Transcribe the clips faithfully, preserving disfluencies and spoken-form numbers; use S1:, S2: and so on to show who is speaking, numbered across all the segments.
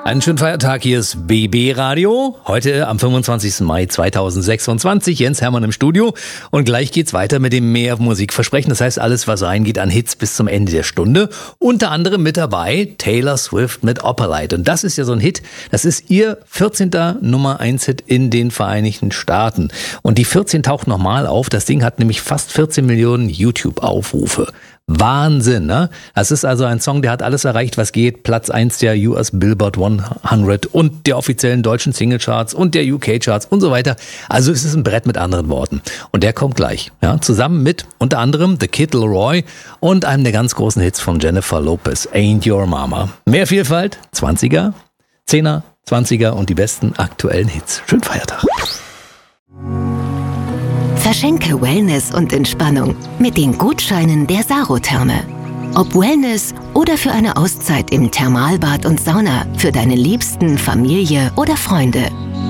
S1: Einen schönen Feiertag, hier ist B B Radio. Heute am fünfundzwanzigsten Mai zweitausendsechsundzwanzig. Jens Hermann im Studio. Und gleich geht's weiter mit dem Mehr Musikversprechen. Das heißt, alles, was reingeht an Hits bis zum Ende der Stunde. Unter anderem mit dabei Taylor Swift mit Opalite. Und das ist ja so ein Hit. Das ist ihr vierzehnter Nummer eins Hit in den Vereinigten Staaten. Und die vierzehn taucht nochmal auf. Das Ding hat nämlich fast vierzehn Millionen YouTube-Aufrufe. Wahnsinn, ne? Das ist also ein Song, der hat alles erreicht, was geht. Platz eins der U S Billboard hundert und der offiziellen deutschen Singlecharts und der U K-Charts und so weiter. Also es ist ein Brett mit anderen Worten. Und der kommt gleich, ja? Zusammen mit unter anderem The Kid Laroi und einem der ganz großen Hits von Jennifer Lopez, Ain't Your Mama. Mehr Vielfalt, zwanziger, zehner, zwanziger und die besten aktuellen Hits. Schönen Feiertag.
S2: Verschenke Wellness und Entspannung mit den Gutscheinen der Sarotherme. Ob Wellness oder für eine Auszeit im Thermalbad und Sauna für deine Liebsten, Familie oder Freunde.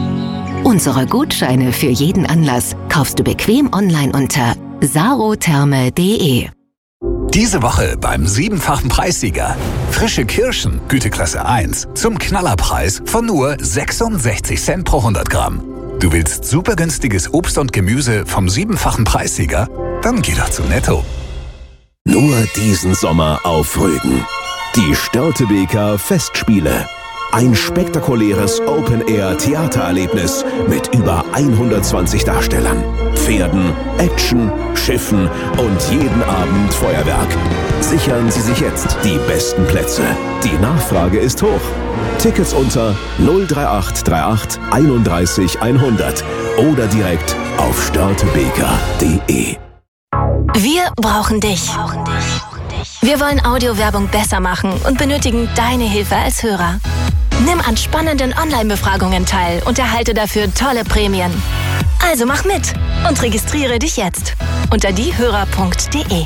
S2: Unsere Gutscheine für jeden Anlass kaufst du bequem online unter sarotherme punkt de.
S3: Diese Woche beim siebenfachen Preissieger. Frische Kirschen, Güteklasse eins, zum Knallerpreis von nur sechsundsechzig Cent pro hundert Gramm. Du willst super günstiges Obst und Gemüse vom siebenfachen Preissieger? Dann geh doch zu Netto.
S4: Nur diesen Sommer auf Rügen. Die Störtebeker Festspiele. Ein spektakuläres Open-Air-Theatererlebnis mit über hundertzwanzig Darstellern, Pferden, Action, Schiffen und jeden Abend Feuerwerk. Sichern Sie sich jetzt die besten Plätze. Die Nachfrage ist hoch. Tickets unter null drei acht drei acht einunddreißig hundert oder direkt auf störtebeker punkt de.
S5: Wir brauchen dich. Wir wollen Audiowerbung besser machen und benötigen deine Hilfe als Hörer. Nimm an spannenden Online-Befragungen teil und erhalte dafür tolle Prämien. Also mach mit und registriere dich jetzt unter diehörer punkt de.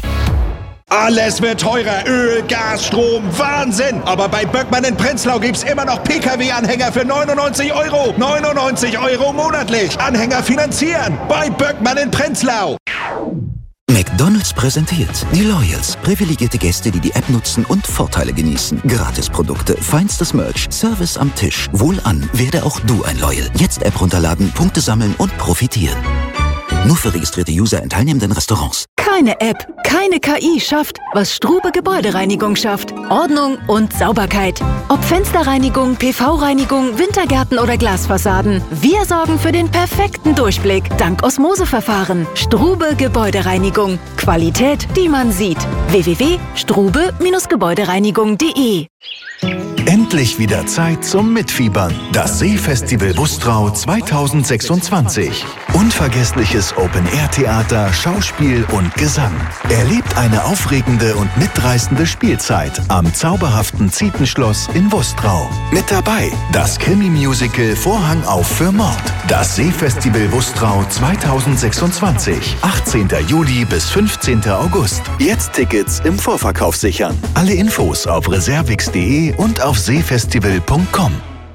S6: Alles wird teurer, Öl, Gas, Strom, Wahnsinn! Aber bei Böckmann in Prenzlau gibt's immer noch P K W-Anhänger für neunundneunzig Euro. neunundneunzig Euro monatlich. Anhänger finanzieren. Bei Böckmann in Prenzlau.
S7: McDonald's präsentiert die Loyals. Privilegierte Gäste, die die App nutzen und Vorteile genießen. Gratisprodukte, feinstes Merch, Service am Tisch. Wohlan, werde auch du ein Loyal. Jetzt App runterladen, Punkte sammeln und profitieren. Nur für registrierte User in teilnehmenden Restaurants.
S8: Keine App, keine K I schafft, was Strube Gebäudereinigung schafft. Ordnung und Sauberkeit. Ob Fensterreinigung, P V-Reinigung, Wintergärten oder Glasfassaden. Wir sorgen für den perfekten Durchblick. Dank Osmoseverfahren. Strube Gebäudereinigung. Qualität, die man sieht. w w w punkt strube Gebäudereinigung punkt de.
S9: Endlich wieder Zeit zum Mitfiebern. Das Seefestival Wustrau zweitausendsechsundzwanzig. Unvergessliches Open-Air-Theater, Schauspiel und Gesang. Erlebt eine aufregende und mitreißende Spielzeit am zauberhaften Zietenschloss in Wustrau. Mit dabei das Krimi-Musical Vorhang auf für Mord. Das Seefestival Wustrau zweitausendsechsundzwanzig. achtzehnten Juli bis fünfzehnten August. Jetzt Tickets im Vorverkauf sichern. Alle Infos auf reservix punkt de und auf seefestival punkt com.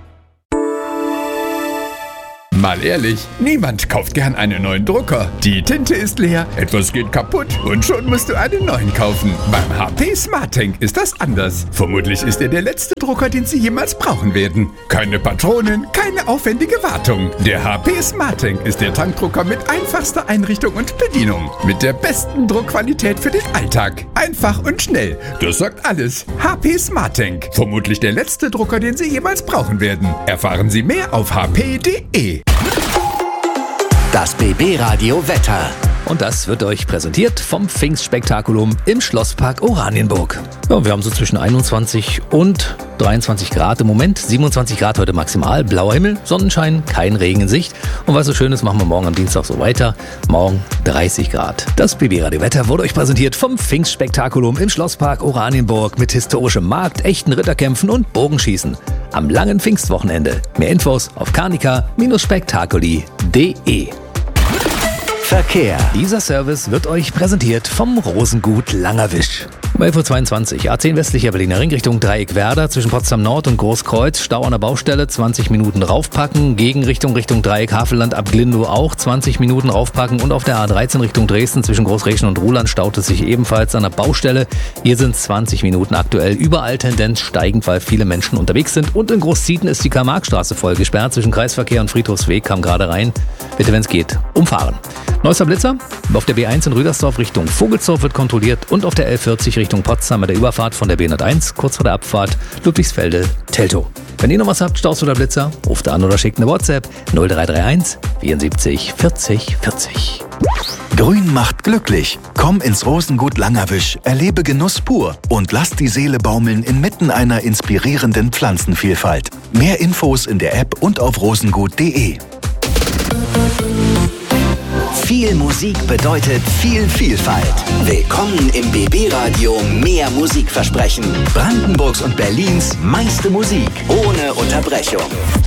S10: Mal ehrlich, niemand kauft gern einen neuen Drucker. Die Tinte ist leer, etwas geht kaputt und schon musst du einen neuen kaufen. Beim H P SmartTank ist das anders. Vermutlich ist er der letzte Drucker, den Sie jemals brauchen werden. Keine Patronen, keine aufwendige Wartung. Der H P SmartTank ist der Tankdrucker mit einfachster Einrichtung und Bedienung. Mit der besten Druckqualität für den Alltag. Einfach und schnell. Das sagt alles. H P SmartTank. Vermutlich der letzte Drucker, den Sie jemals brauchen werden. Erfahren Sie mehr auf h p punkt de.
S1: Das B B Radio Wetter. Und das wird euch präsentiert vom Pfingstspektakulum im Schlosspark Oranienburg. Ja, wir haben so zwischen einundzwanzig und dreiundzwanzig Grad im Moment. siebenundzwanzig Grad heute maximal. Blauer Himmel, Sonnenschein, kein Regen in Sicht. Und was so schön ist, machen wir morgen am Dienstag so weiter. Morgen dreißig Grad. Das B B Radio Wetter wurde euch präsentiert vom Pfingstspektakulum im Schlosspark Oranienburg mit historischem Markt, echten Ritterkämpfen und Bogenschießen. Am langen Pfingstwochenende. Mehr Infos auf karnika Bindestrich spektakuli punkt de.
S3: Verkehr.
S1: Dieser Service wird euch präsentiert vom Rosengut Langerwisch. Um elf Uhr zweiundzwanzig, A zehn westlicher Berliner Ring Richtung Dreieck-Werder, zwischen Potsdam Nord und Großkreuz, Stau an der Baustelle, zwanzig Minuten raufpacken, Gegenrichtung Richtung Dreieck Havelland ab Glindow auch zwanzig Minuten raufpacken und auf der A dreizehn Richtung Dresden zwischen Großreschen und Ruhland staut es sich ebenfalls an der Baustelle. Hier sind zwanzig Minuten aktuell, überall Tendenz steigend, weil viele Menschen unterwegs sind und in Großzieten ist die Karl-Marx-Straße voll gesperrt, zwischen Kreisverkehr und Friedhofsweg, kam gerade rein. Bitte, wenn es geht, umfahren. Neuester Blitzer, auf der B eins in Rüdersdorf Richtung Vogelsdorf wird kontrolliert und auf der L vierzig Richtung Potsdam bei der Überfahrt von der B hunderteins, kurz vor der Abfahrt Ludwigsfelde-Teltow. Wenn ihr noch was habt, Staus oder Blitzer, ruft an oder schickt eine WhatsApp null drei drei eins vierundsiebzig vierzig vierzig.
S9: Grün macht glücklich. Komm ins Rosengut Langerwisch, erlebe Genuss pur und lass die Seele baumeln inmitten einer inspirierenden Pflanzenvielfalt. Mehr Infos in der App und auf rosengut punkt de.
S3: Viel Musik bedeutet viel Vielfalt. Willkommen im B B-Radio Mehr Musikversprechen. Brandenburgs und Berlins meiste Musik ohne Unterbrechung.